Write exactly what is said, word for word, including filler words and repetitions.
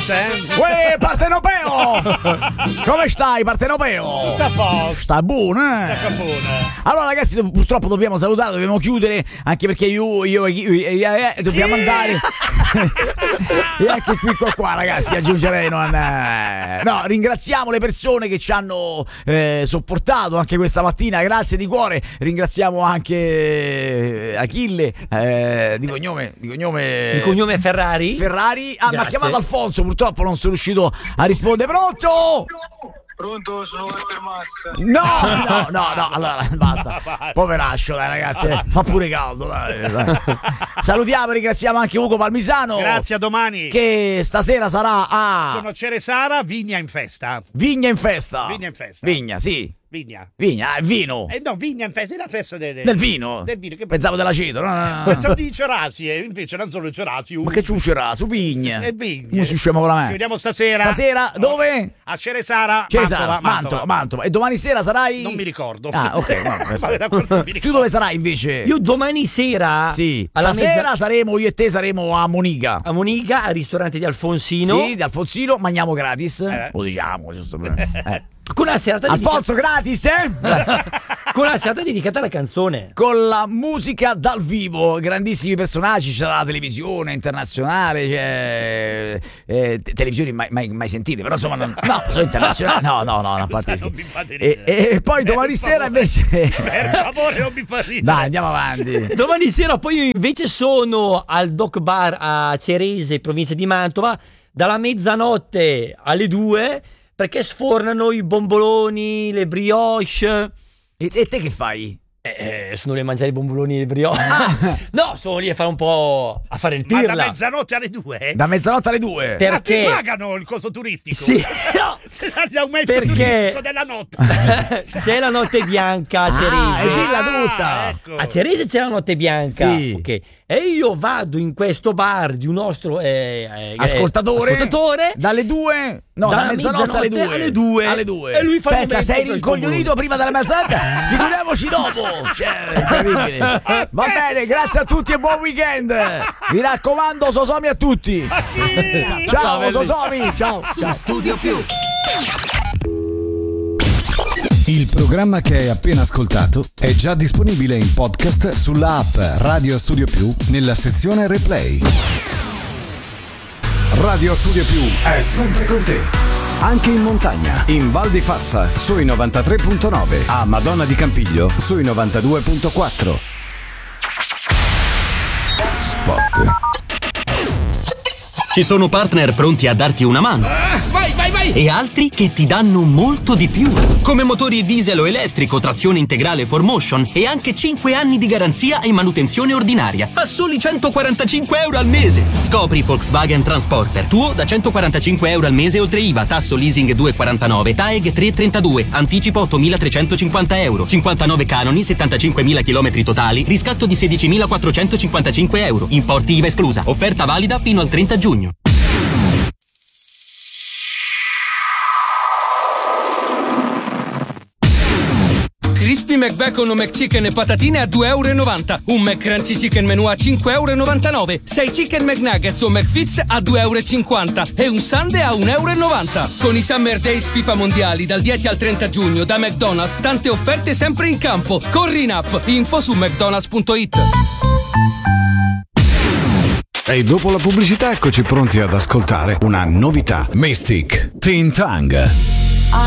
forte, eh? Uè, partenopeo! Come stai, partenopeo? Tutto a posto. Sta buono, eh? Sta buono. Allora, ragazzi, purtroppo dobbiamo salutare, dobbiamo chiudere, anche perché io, io, io, io eh, dobbiamo andare. E anche qui, qua, qua, ragazzi, aggiungerei. Non, eh. No, ringraziamo le persone che ci hanno eh, sopportato anche questa mattina, grazie di cuore. Ringraziamo anche Achille, eh, di cognome, di cognome. Il cognome Ferrari. Ferrari. Ah, mi ha Grazie. chiamato Alfonso, purtroppo non sono riuscito a rispondere. Pronto? Pronto, sono Walter Massa. No, no, no, no, allora basta. Poveraccio, dai, ragazzi, eh, fa pure caldo, dai, dai. Salutiamo e ringraziamo anche Ugo Palmisano. Grazie, a domani. Che stasera sarà a Sono Ceresara, Vigna in festa. Vigna in festa. Vigna in festa. Vigna, sì. Vigna. Vigna, ah, vino. Eh no, Vigna in festa, è la festa de- de- Del vino. Del vino. Che Pensavo dell'aceto, no, no, no. Pensavo di Cerasi, e invece non solo Cerasi. Ma che ciucerà? Su Vigna. E Vigna. Come si scemo con la Ci me? vediamo stasera. Stasera dove? A Ceresara, Cesara, Mantova, Mantova, Mantova. E domani sera sarai? Non mi ricordo. Ah, ok, no, Vabbè, da quello che mi tu ricordo. dove sarai invece? Io domani sera. Sì, alla stasera mezza- saremo, io e te saremo a Monica. a Monica, al ristorante di Alfonsino. Sì, di Alfonsino, mangiamo gratis. Eh. Lo diciamo, giusto per... eh. Con la serata Alfonso gratis, eh? dedicata, con la serata dedicata alla canzone. Con la musica dal vivo, grandissimi personaggi, ci sarà la televisione internazionale, c'è eh, te- televisioni mai, mai, mai sentite, però insomma non, no, sono internazionali, no, no, no, no, Scusa, infatti sì. non mi fate e, ridere. e poi domani Per sera favore. invece Per favore, non mi fa ridere. dai, andiamo avanti. Domani sera poi io invece sono al Doc Bar a Cerese, provincia di Mantova, dalla mezzanotte alle due, perché sfornano i bomboloni, le brioche. E, e te che fai? Eh, eh, sono lì a mangiare i bomboloni e le brioche. No, sono lì a fare un po' a fare il Ma da pirla. mezzanotte alle due? Da mezzanotte alle due. Per- Ma ti perché- pagano il coso turistico? Sì, no. L'aumento Perché- turistico della notte. C'è la notte bianca a Ah, Cerese. e dilla tutta. ecco. A Cerese c'è la notte bianca. Sì. Ok. E io vado in questo bar di un nostro eh, eh, Ascoltatore, ascoltatore dalle due, no, da dalla mezzanotte alle due. alle due. Alle due. E lui fa il Pensa, momento sei per il rincoglionito prima della mezzanotte, figuriamoci dopo. Cioè, è incredibile. Va bene, grazie a tutti e buon weekend. Mi raccomando, sosomi a tutti. Ciao, sosomi. Ciao. Ciao. Studio Più. Il programma che hai appena ascoltato è già disponibile in podcast sulla app Radio Studio Più nella sezione Replay. Radio Studio Più è sempre con te. Anche in montagna, in Val di Fassa sui novantatré virgola nove, a Madonna di Campiglio sui novantadue virgola quattro. Spot. Ci sono partner pronti a darti una mano. Vai, vai, vai! E altri che ti danno molto di più. Come motori diesel o elettrico, trazione integrale four motion e anche cinque anni di garanzia e manutenzione ordinaria. A soli centoquarantacinque euro al mese. Scopri Volkswagen Transporter. Tuo da centoquarantacinque euro al mese oltre I V A, tasso leasing due virgola quarantanove, T A E G tre virgola trentadue, anticipo ottomilatrecentocinquanta euro, cinquantanove canoni, settantacinquemila chilometri totali, riscatto di sedicimilaquattrocentocinquantacinque euro, importi I V A esclusa. Offerta valida fino al trenta giugno. Crispy McBacon o McChicken e patatine a due virgola novanta euro. Un McCrunchy Chicken Menù a cinque virgola novantanove euro. sei Chicken McNuggets o McFits a due virgola cinquanta euro. E un Sundae a un virgola novanta euro. Con i Summer Days FIFA Mondiali dal dieci al trenta giugno da McDonald's, tante offerte sempre in campo. Corri in app. Info su mcdonalds punto it. E dopo la pubblicità eccoci pronti ad ascoltare una novità. Mystic Teen Tongue.